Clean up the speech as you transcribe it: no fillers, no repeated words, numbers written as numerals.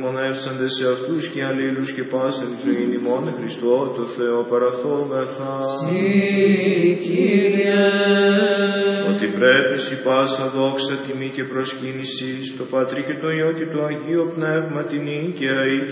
μονεύσαντες σε αυτούς και αλλήλους και πάσαν ζωήν ημών Χριστό το Θεό παραθόμεθα. Κύριε, ότι πρέπει η πάσα δόξα, τιμή και προσκύνηση στο Πατρί και το Υιό και το Αγίο Πνεύμα την και αεί